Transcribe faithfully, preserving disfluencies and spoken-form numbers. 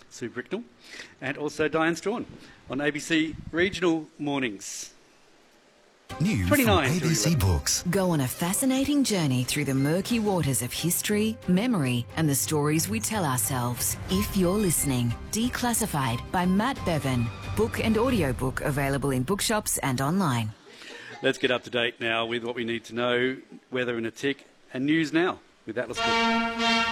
Sue Bricknell, and also Diane Strawn on A B C Regional Mornings. New from twenty-nine A B C Books. Go on a fascinating journey through the murky waters of history, memory, and the stories we tell ourselves. If you're listening, Declassified by Matt Bevan. Book and audiobook available in bookshops and online. Let's get up to date now with what we need to know, weather in a tick, and news now with Atlas Book.